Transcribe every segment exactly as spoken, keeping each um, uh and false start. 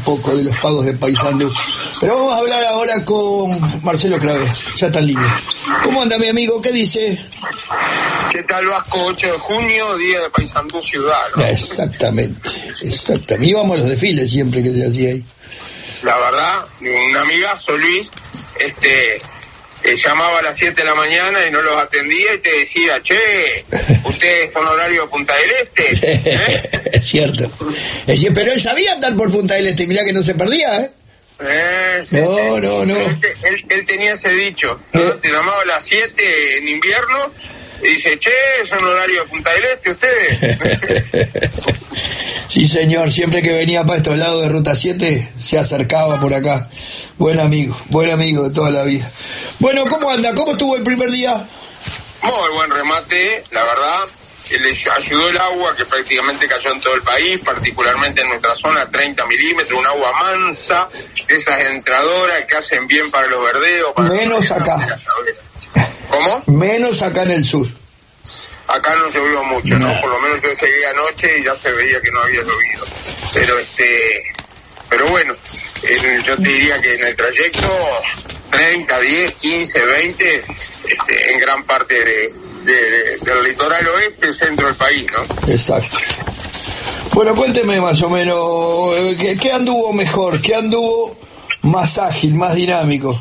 poco de los pagos de Paysandú. Pero vamos a hablar ahora con Marcelo Clavé, ya está en línea. ¿Cómo anda, mi amigo? ¿Qué dice? ¿Qué tal, Vasco? ocho de junio, día de Paysandú Ciudad, ¿no? Exactamente, exactamente. Íbamos a los desfiles siempre que se hacía ahí. La verdad, un amigazo, Luis, este, eh, llamaba a las siete de la mañana y no los atendía y te decía, che, ¿usted es con horario de Punta del Este? ¿Eh? Es cierto. Es decir, pero él sabía andar por Punta del Este, mirá que no se perdía, ¿eh? Eh, no, sí, no, no. Él, él, él tenía ese dicho, ¿no? Eh. Te llamaba a las siete en invierno y dice, che, ¿es un horario de Punta del Este ustedes? Sí, señor, siempre que venía para estos lados de Ruta siete se acercaba por acá. Buen amigo, buen amigo de toda la vida. Bueno, ¿cómo anda? ¿Cómo estuvo el primer día? Muy buen remate, la verdad. Le ayudó el agua que prácticamente cayó en todo el país, particularmente en nuestra zona, treinta milímetros, un agua mansa, de esas entradoras que hacen bien para los verdeos. Para Menos los... acá. ¿Cómo? Menos acá en el sur. Acá no llovió mucho, no. ¿no? Por lo menos yo llegué anoche y ya se veía que no había llovido. Pero este, pero bueno, en, yo te diría que en el trayecto treinta, diez, quince, veinte, este, en gran parte de, de, de, del litoral oeste, centro del país, ¿no? Exacto. Bueno, cuénteme más o menos, ¿qué, qué anduvo mejor? ¿Qué anduvo más ágil, más dinámico?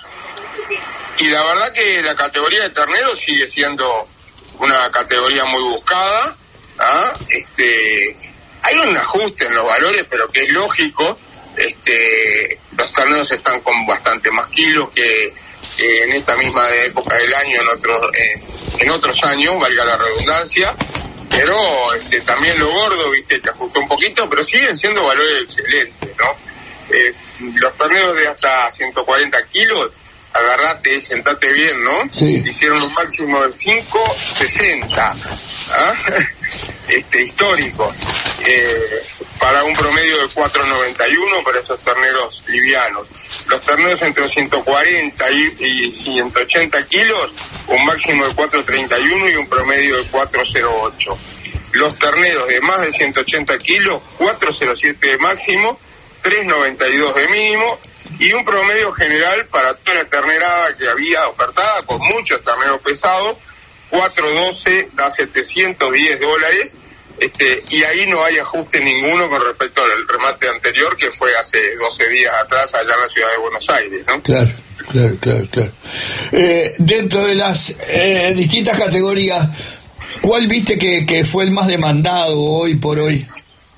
Y la verdad que la categoría de terneros sigue siendo una categoría muy buscada, ¿ah? Este, hay un ajuste en los valores, pero que es lógico. Este, los terneros están con bastante más kilos que, que en esta misma época del año, en otros, eh, en otros años, valga la redundancia, pero este, también lo gordo, viste, que ajustó un poquito, pero siguen siendo valores excelentes, ¿no? Eh, los terneros de hasta ciento cuarenta kilos, agarrate, sentate bien, ¿no? Sí. Hicieron un máximo de cinco sesenta, ¿ah? Este, histórico, eh, para un promedio de cuatro noventa y uno para esos terneros livianos. Los terneros entre ciento cuarenta y, y ciento ochenta kilos, un máximo de cuatro treinta y uno y un promedio de cuatro cero ocho. Los terneros de más de ciento ochenta kilos, cuatro cero siete de máximo, tres noventa y dos de mínimo, y un promedio general para toda la ternerada que había ofertada, con muchos terneros pesados, cuatro doce da setecientos diez dólares, este, y ahí no hay ajuste ninguno con respecto al remate anterior, que fue hace doce días atrás allá en la ciudad de Buenos Aires, ¿no? Claro, claro, claro, claro. Eh, dentro de las eh, distintas categorías, ¿cuál viste que, que fue el más demandado hoy por hoy?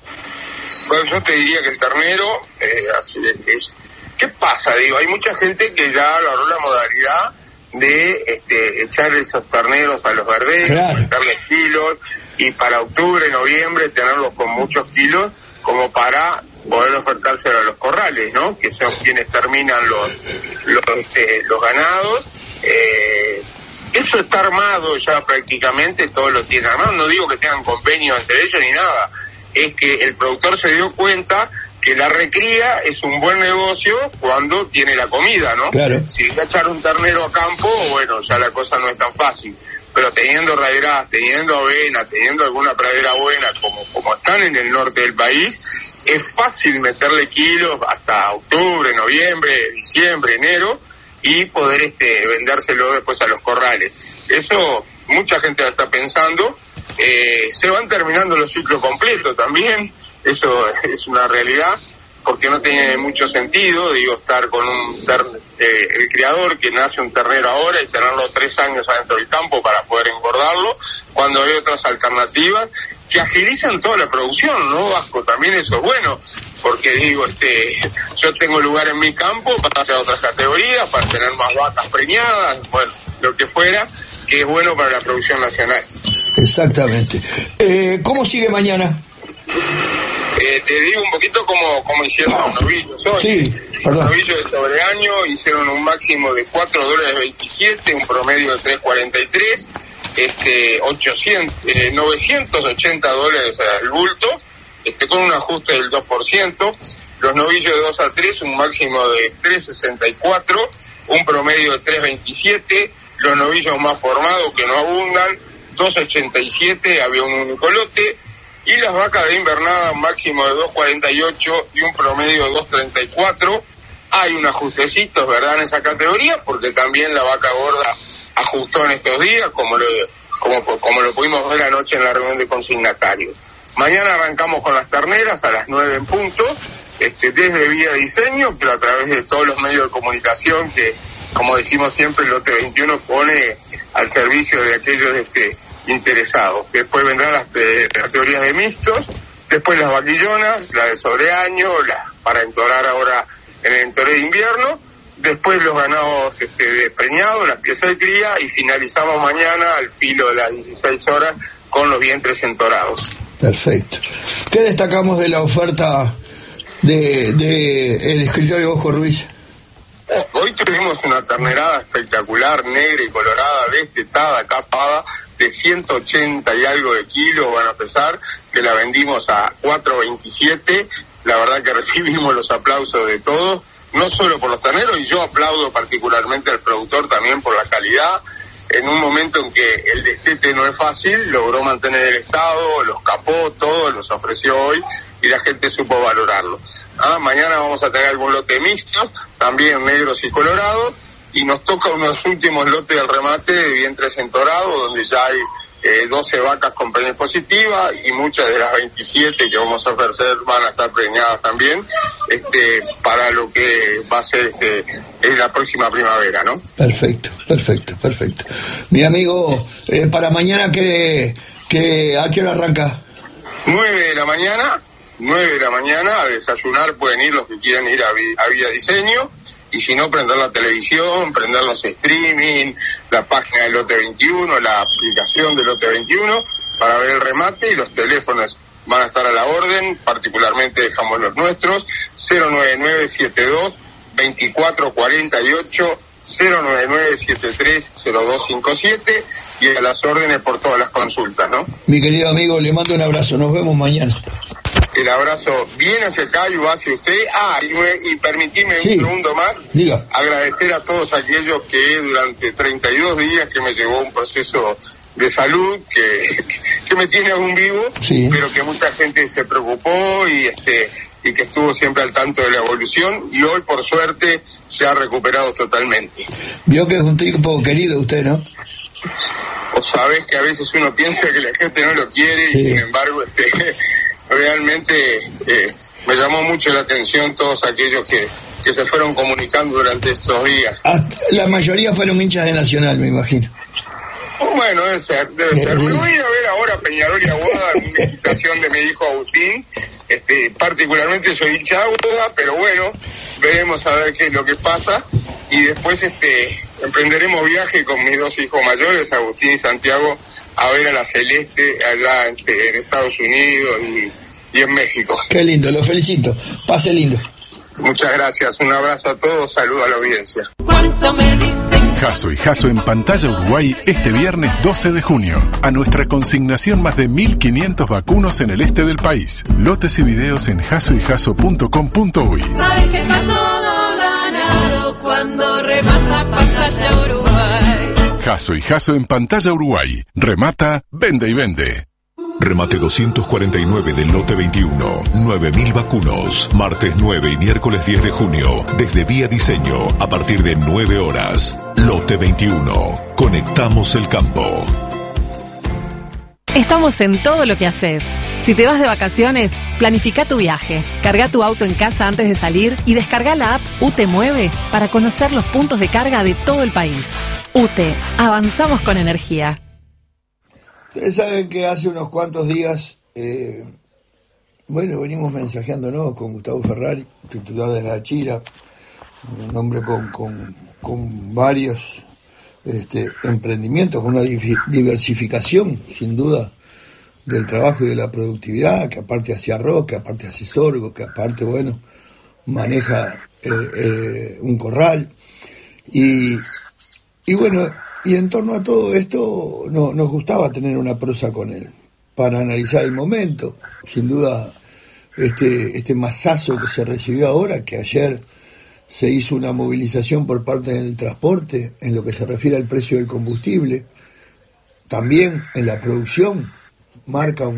Bueno, yo te diría que el ternero, eh, así es. ¿Qué pasa? Digo, hay mucha gente que ya agarró la modalidad de este, echar esos terneros a los verdeos, claro, meterles kilos, y para octubre, noviembre, tenerlos con muchos kilos, como para poder ofertárselo a los corrales, ¿no? Que son quienes terminan los los, este, los ganados. Eh, eso está armado ya prácticamente, todo lo tiene armado. No digo que tengan convenio entre ellos ni nada, es que el productor se dio cuenta que la recría es un buen negocio cuando tiene la comida, ¿no? Claro. Si va a echar un ternero a campo, bueno, ya la cosa no es tan fácil. Pero teniendo raderas, teniendo avena, teniendo alguna pradera buena, como, como están en el norte del país, es fácil meterle kilos hasta octubre, noviembre, diciembre, enero, y poder este vendérselo después a los corrales. Eso mucha gente lo está pensando. Eh, se van terminando los ciclos completos también. Eso es una realidad, porque no tiene mucho sentido, digo, estar con un ter, eh, el criador que nace un ternero ahora y tenerlo tres años adentro del campo para poder engordarlo, cuando hay otras alternativas que agilizan toda la producción, ¿no, Vasco? También eso es bueno, porque digo, este, yo tengo lugar en mi campo para hacer otras categorías, para tener más vacas preñadas, bueno, lo que fuera, que es bueno para la producción nacional. Exactamente. Eh, ¿Cómo sigue mañana? Eh, te digo un poquito cómo, cómo hicieron los novillos hoy. Sí, perdón. Los novillos de sobreaño hicieron un máximo de cuatro dólares veintisiete, un promedio de tres cuarenta y tres, este, ochocientos, eh, novecientos ochenta dólares al bulto, este, con un ajuste del dos por ciento. Los novillos de dos a tres, un máximo de tres sesenta y cuatro, un promedio de tres veintisiete. Los novillos más formados, que no abundan, dos ochenta y siete, había un único lote. y las vacas de invernada un máximo de dos cuarenta y ocho y un promedio de dos treinta y cuatro. Hay un ajustecito, ¿verdad?, en esa categoría, porque también la vaca gorda ajustó en estos días, como lo, como, como lo pudimos ver anoche en la reunión de consignatarios. Mañana arrancamos con las terneras a las nueve en punto, este, desde Vía Diseño, pero a través de todos los medios de comunicación que, como decimos siempre, el lote veintiuno pone al servicio de aquellos este, interesados. Después vendrán las te, categorías de mixtos, después las vaquillonas, la de sobreaño, la para entorar ahora en el entoré de invierno, después los ganados este, de preñado, las piezas de cría, y finalizamos mañana al filo de las dieciséis horas con los vientres entorados. Perfecto. ¿Qué destacamos de la oferta de, de el escritorio Ojo Ruiz? Hoy tuvimos una ternerada espectacular, negra y colorada, destetada, capada, de ciento ochenta y algo de kilos, van a pesar, que la vendimos a cuatro veintisiete. La verdad que recibimos los aplausos de todos, no solo por los terneros, y yo aplaudo particularmente al productor también por la calidad. En un momento en que el destete no es fácil, logró mantener el estado, los capó, todo, los ofreció hoy, y la gente supo valorarlo. Ah, mañana vamos a tener algún lote mixto, también negros y colorados, y nos toca unos últimos lotes del remate de vientres entorados, donde ya hay eh, doce vacas con preñez positiva, y muchas de las veintisiete que vamos a ofrecer van a estar preñadas también, este, para lo que va a ser este, en la próxima primavera, ¿no? Perfecto, perfecto, perfecto. Mi amigo, eh, para mañana, ¿qué, qué, ¿a qué hora arranca? nueve de la mañana, nueve de la mañana, a desayunar pueden ir los que quieran ir a, a Vía Diseño, y si no, prender la televisión, prender los streaming, la página del lote veintiuno, la aplicación del lote veintiuno, para ver el remate, y los teléfonos van a estar a la orden, particularmente dejamos los nuestros, cero nueve nueve siete dos veinticuatro cuarenta y ocho, cero nueve nueve siete tres cero dos cinco siete, y a las órdenes por todas las consultas, ¿no? Mi querido amigo, le mando un abrazo, nos vemos mañana. El abrazo bien hacia acá y va hacia usted. Ah, y, y permitime sí. un segundo más. Diga. Agradecer a todos aquellos que durante treinta y dos días que me llevó un proceso de salud que, que me tiene aún vivo, sí. pero que mucha gente se preocupó y este y que estuvo siempre al tanto de la evolución, y hoy por suerte se ha recuperado totalmente. Vio que es un tipo querido usted, ¿no? Vos sabés que a veces uno piensa que la gente no lo quiere, sí. y sin embargo este realmente eh, me llamó mucho la atención todos aquellos que, que se fueron comunicando durante estos días. Hasta la mayoría fueron hinchas de Nacional, me imagino. Bueno, debe ser, debe ser. Me voy a ver ahora Peñarol y Aguada en una invitación de mi hijo Agustín. Este, particularmente soy hincha de Aguada, pero bueno, veremos a ver qué es lo que pasa. Y después este emprenderemos viaje con mis dos hijos mayores, Agustín y Santiago, a ver a la Celeste allá en, en Estados Unidos y, y en México. Qué lindo, lo felicito. Pase lindo. Muchas gracias, un abrazo a todos, saludo a la audiencia. ¿Cuánto me dicen? Jasso y Jasso en Pantalla Uruguay este viernes doce de junio. A nuestra consignación más de mil quinientos vacunos en el este del país. Lotes y videos en jasso y jasso punto com punto uy. Sabes que está todo ganado cuando remata Pantalla Uruguay. Jasso y Jasso en Pantalla Uruguay. Remata, vende y vende. Remate doscientos cuarenta y nueve del lote veintiuno. nueve mil vacunos. Martes nueve y miércoles diez de junio. Desde Vía Diseño, a partir de nueve horas. Lote veintiuno. Conectamos el campo. Estamos en todo lo que haces. Si te vas de vacaciones, planifica tu viaje. Carga tu auto en casa antes de salir y descarga la app U T E Mueve para conocer los puntos de carga de todo el país. U T E, avanzamos con energía. Ustedes saben que hace unos cuantos días, eh, bueno, venimos mensajeándonos con Gustavo Ferrari, titular de La Chira, un hombre con, con, con varios este, emprendimientos, con una diversificación, sin duda, del trabajo y de la productividad, que aparte hace arroz, que aparte hace sorgo, que aparte, bueno, maneja eh, eh, un corral. Y, y bueno... Y en torno a todo esto no, nos gustaba tener una prosa con él, para analizar el momento. Sin duda, este, este masazo que se recibió ahora, que ayer se hizo una movilización por parte del transporte en lo que se refiere al precio del combustible, también en la producción, marca un,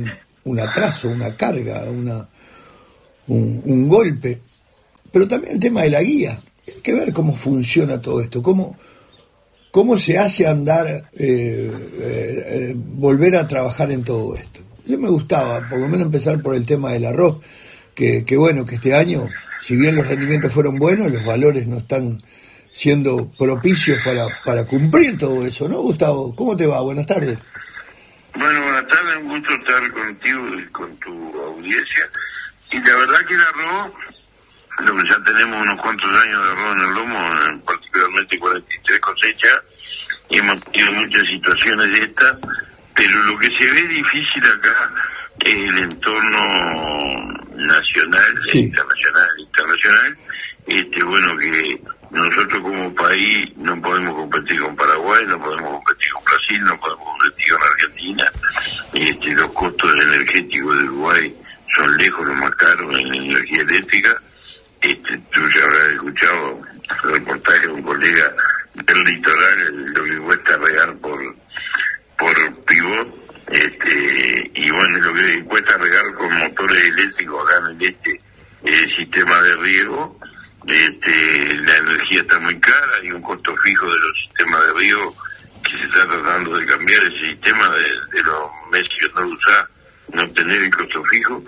un atraso, una carga, una un, un golpe, pero también el tema de la guía. Hay que ver cómo funciona todo esto, cómo cómo se hace andar, eh, eh, eh, volver a trabajar en todo esto. Yo me gustaba, por lo menos empezar por el tema del arroz, que, que bueno, que este año, si bien los rendimientos fueron buenos, los valores no están siendo propicios para, para cumplir todo eso, ¿no, Gustavo? ¿Cómo te va? Buenas tardes. Bueno, buenas tardes, un gusto estar contigo y con tu audiencia. Y la verdad que el arroz, lo que ya tenemos unos cuantos años de arroz en el lomo, particularmente cuarenta y tres cosechas, y hemos tenido muchas situaciones de estas, pero lo que se ve difícil acá es el entorno nacional, sí. internacional, internacional, este bueno que nosotros como país no podemos competir con Paraguay, no podemos competir con Brasil, no podemos competir con Argentina, este, los costos energéticos de Uruguay son lejos los más caros en energía eléctrica. Este, tú ya habrás escuchado el reportaje de un colega del litoral, lo que cuesta regar por por pivot, este, y bueno, lo que cuesta regar con motores eléctricos acá en el este, el sistema de riego, este, la energía está muy cara, hay un costo fijo de los sistemas de riego que se está tratando de cambiar ese sistema de, de los meses que no lo usar, no tener el costo fijo,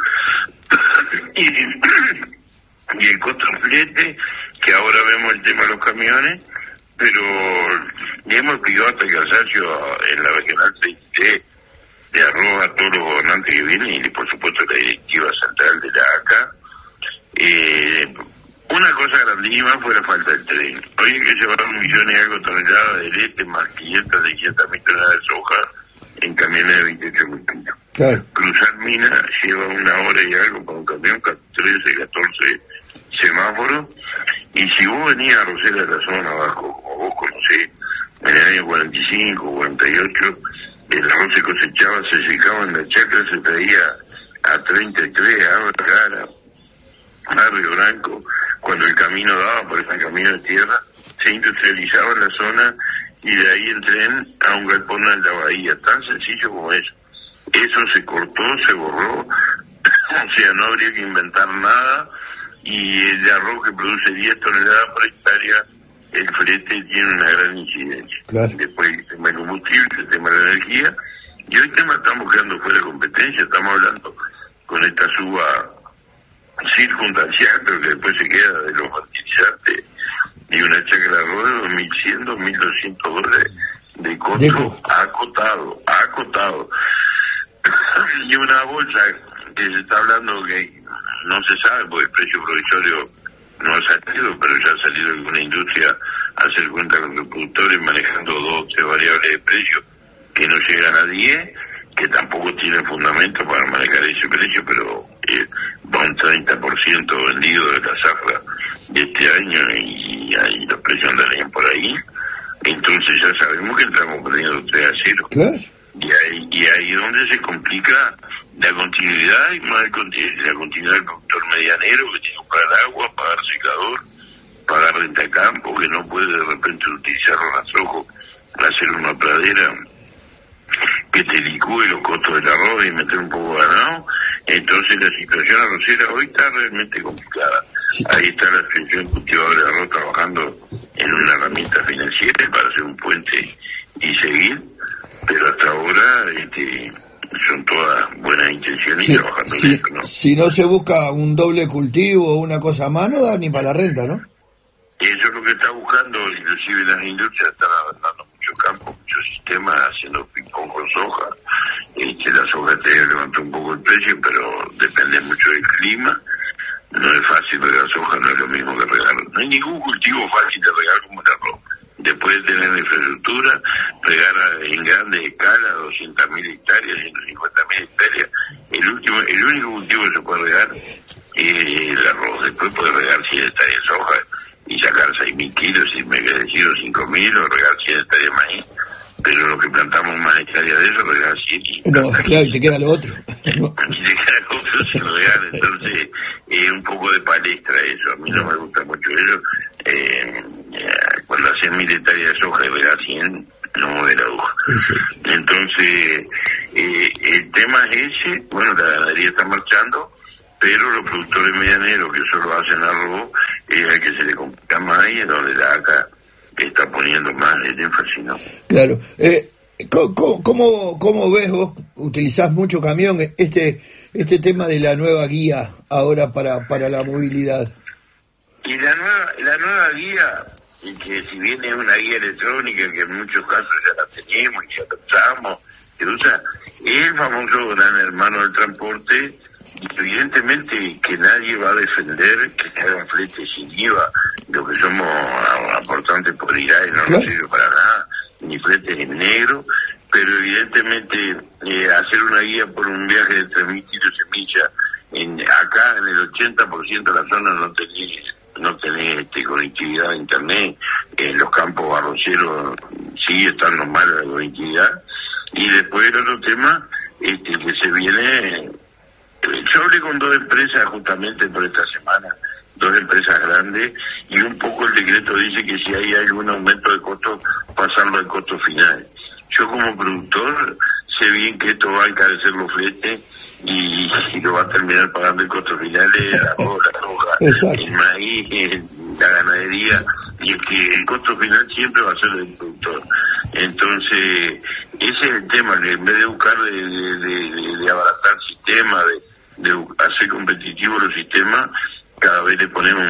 y, y el costo flete, que ahora vemos el tema de los camiones, pero hemos pedido hasta el cansancio en la regional seis T de arroz a todos los gobernantes que vienen y por supuesto la directiva central de la A C A. Eh, una cosa grandísima fue la falta del tren. Hoy hay que llevar un millón y algo de toneladas de leche más quinientas, seiscientas mil toneladas de soja en camiones de veintiocho mil kilos. Claro. Cruzar Mina lleva una hora y algo para un camión, trece, catorce semáforos. Y si vos venías a Rosela de la zona abajo, como vos conocés, en el año cuarenta y cinco, cuarenta y ocho, el arroz se cosechaba, se secaba en la chacra, se traía a treinta y tres, a Vergara, a Río Branco, cuando el camino daba por ese camino de tierra, se industrializaba en la zona y de ahí el tren a un galpón en la bahía, tan sencillo como eso. Eso se cortó, se borró, o sea, no habría que inventar nada. Y el arroz que produce diez toneladas por hectárea, el flete tiene una gran incidencia. Claro. Después el tema del combustible, el tema de la energía, y hoy tema estamos quedando fuera de competencia, estamos hablando con esta suba circunstancial, pero que después se queda de los fertilizantes, y una chacra de arroz de dos mil cien, dos mil doscientos dólares de costo Deco. acotado, acotado. Y una bolsa que se está hablando que no se sabe porque el precio provisorio no ha salido, pero ya ha salido alguna industria a hacer cuenta con los productores manejando dos o tres variables de precio que no llegan a diez, que tampoco tienen fundamento para manejar ese precio, pero eh, va un treinta por ciento vendido de la zafra de este año y ahí los precios andarían por ahí. Entonces ya sabemos que estamos perdiendo tres a cero. Claro. Y ahí, y ahí es donde se complica la continuidad y más la continuidad del productor medianero que tiene que pagar agua, pagar secador, pagar renta de campo, que no puede de repente utilizar un rastrojo para hacer una pradera que te licúe los costos del arroz y meter un poco de ganado. Entonces la situación arrocera hoy está realmente complicada. Ahí está la asociación cultivadora de arroz trabajando en una herramienta financiera para hacer un puente y seguir, pero hasta ahora este son todas buenas intenciones sí, y trabajando sí, en eso, ¿no? Si no se busca un doble cultivo o una cosa más, no da ni para la renta, ¿no? Eso es lo que está buscando, inclusive las industrias están adaptando mucho campo, muchos sistemas, haciendo ping-pong con soja. Este, la soja te levantó un poco el precio, pero depende mucho del clima. No es fácil regar soja, no es lo mismo que regar. No hay ningún cultivo fácil de regar como el arroz. Después de tener la infraestructura, regar en grande escala, doscientas mil hectáreas, ciento cincuenta mil hectáreas. El último, el único cultivo que se puede regar es el arroz. Después puede regar cien hectáreas de soja y sacar seis mil kilos, y me quedé decido cinco mil, o regar cien hectáreas de maíz. Pero lo que plantamos más hectáreas de eso, regar cien. No, claro, y te queda lo otro. No. Y te queda lo otro sin regar, entonces es eh, un poco de palestra eso. A mí no me gusta mucho eso. Eh, eh, cuando haces mil hectáreas de soja y regar cien, no mueve la aguja. Entonces, eh, el tema es ese, bueno, la ganadería está marchando, pero los productores medianeros que solo hacen arroz, es al que se le complica más y es donde la A C A está poniendo más el énfasis, ¿no? Claro. Eh, ¿cómo, cómo, ¿Cómo ves vos, utilizás mucho camión, este este tema de la nueva guía ahora para, para la movilidad? Y la nueva, la nueva guía, y que si bien es una guía electrónica, que en muchos casos ya la tenemos y ya la usamos, se usa, es el famoso gran hermano del transporte, y evidentemente que nadie va a defender que se hagan fletes sin I V A, lo que somos aportantes por I R A E no nos sirve para nada, ni fletes en negro, pero evidentemente eh, hacer una guía por un viaje de tres mil kilos de semilla, en, acá en el ochenta por ciento de la zona no tenés, no tenés este, conectividad de internet, en los campos barroceros sigue estando mal la conectividad, y después el otro tema este, que se viene, yo hablé con dos empresas justamente por esta semana, dos empresas grandes, y un poco el decreto dice que si hay algún aumento de costo, pasarlo al costo final. Yo como productor sé bien que esto va a encarecer los fletes y, y lo va a terminar pagando el costo final de la arroz, la soja, el maíz, la ganadería, y el que el costo final siempre va a ser del productor. Entonces, ese es el tema, que en vez de buscar de, de, de, de abaratar sistemas, de, de hacer competitivos los sistemas, cada vez le ponemos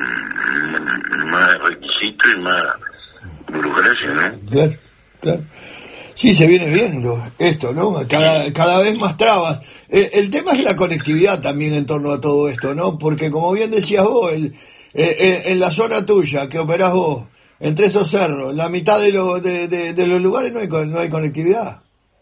más, más requisitos y más burocracia, ¿no? Claro, claro. Sí, se viene viendo esto, ¿no? Cada, cada vez más trabas. Eh, el tema es la conectividad también en torno a todo esto, ¿no? Porque como bien decías vos, el, eh, eh, en la zona tuya que operás vos, entre esos cerros, en la mitad de, lo, de, de, de los lugares no hay, no hay conectividad.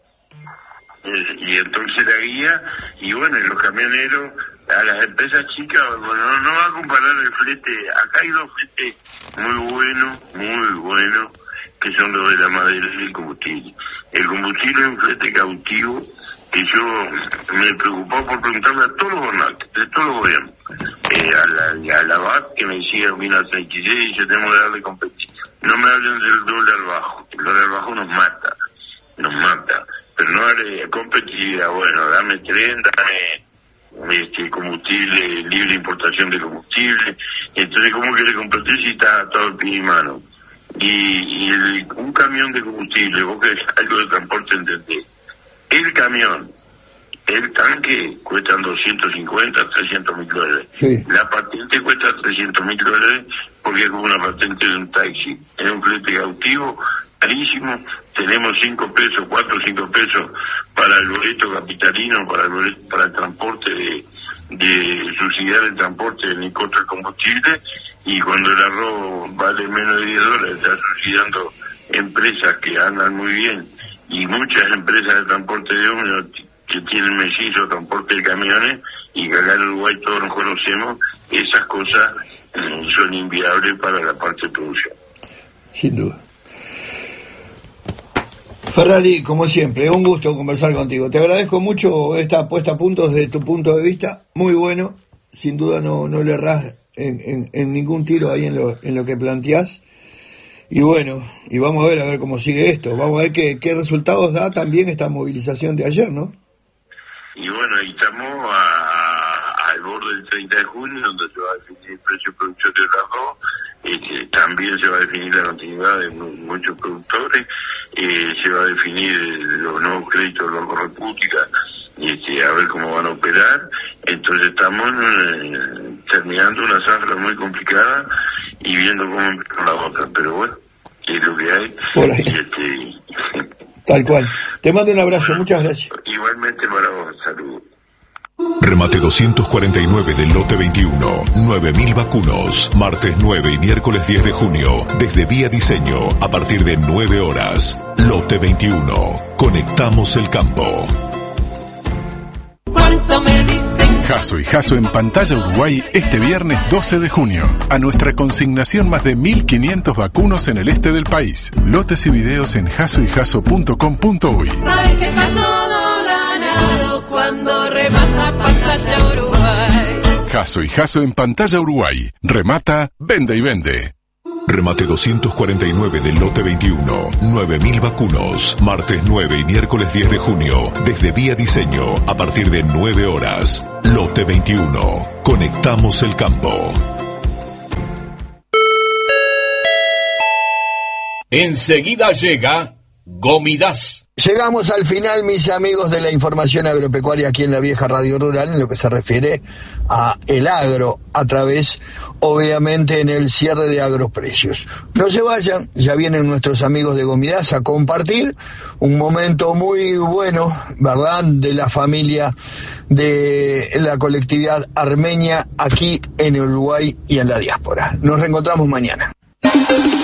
Y entonces la guía, y bueno, y los camioneros, a las empresas chicas, bueno, no, no va a comparar el flete. Acá hay dos fletes muy buenos, muy buenos, que son los de la madera y el combustible. El combustible es un flete cautivo que yo me preocupaba por preguntarle a todos los gobernantes, de todos los gobiernos, eh, a la, a la B A T, que me decía, mira, treinta y seis, yo tengo que darle competencia. No me hablen del dólar bajo, el dólar bajo nos mata, nos mata, pero no darle competitividad, bueno, dame tren, dame este combustible, libre importación de combustible, entonces ¿cómo que le competir si está todo el pie y mano? Y, y el, un camión de combustible, vos que es algo de transporte, entendés, el camión, el tanque cuestan doscientos cincuenta, trescientos mil dólares. Sí. La patente cuesta trescientos mil dólares porque es como una patente de un taxi. Es un flete cautivo, carísimo. Tenemos cinco pesos, cuatro o cinco pesos para el boleto capitalino, para el boleto, para el transporte de, de subsidiar el transporte en el costo del combustible. Y cuando el arroz vale menos de diez dólares, está subsidiando empresas que andan muy bien, y muchas empresas de transporte de ómnibus que tienen mellizo, transporte de camiones, y que acá en Uruguay todos nos conocemos, esas cosas eh, son inviables para la parte de producción. Sin duda. Ferrari, como siempre, un gusto conversar contigo. Te agradezco mucho esta puesta a punto desde tu punto de vista, muy bueno, sin duda no, no le errás En, en, en ningún tiro ahí en lo, en lo que planteás, y bueno, y vamos a ver a ver cómo sigue esto, vamos a ver qué, qué resultados da también esta movilización de ayer, ¿no? Y bueno, ahí estamos a, al borde del treinta de junio, donde se va a definir el precio de producción del arroz, eh, que también se va a definir la continuidad de muchos productores, eh, se va a definir los nuevos créditos del Banco República, y a ver cómo van a operar. Entonces estamos eh, terminando una zafra muy complicada y viendo cómo empieza la otra, pero bueno, es lo que hay. Por ahí. Y este... Tal cual. Te mando un abrazo, muchas gracias. Igualmente para vos, saludos. Remate doscientos cuarenta y nueve del lote veintiuno, nueve mil vacunos, martes nueve y miércoles diez de junio, desde Vía Diseño, a partir de nueve horas. Lote veintiuno, conectamos el campo. ¿Cuánto me dicen? Jasso y Jasso en Pantalla Uruguay este viernes doce de junio. A nuestra consignación más de mil quinientos vacunos en el este del país. Lotes y videos en jasso y jasso punto com punto uy. Sabes que está todo ganado cuando remata Pantalla Uruguay. Jasso y Jasso en Pantalla Uruguay. Remata, vende y vende. Remate doscientos cuarenta y nueve del lote veintiuno. nueve mil vacunos. Martes nueve y miércoles diez de junio. Desde Vía Diseño. A partir de nueve horas. Lote veintiuno. Conectamos el campo. Enseguida llega Gomidas. Llegamos al final, mis amigos, de la información agropecuaria aquí en la vieja Radio Rural, en lo que se refiere a el agro, a través, obviamente, en el cierre de Agroprecios. No se vayan, ya vienen nuestros amigos de Gomidas a compartir un momento muy bueno, ¿verdad?, de la familia de la colectividad armenia aquí en Uruguay y en la diáspora. Nos reencontramos mañana.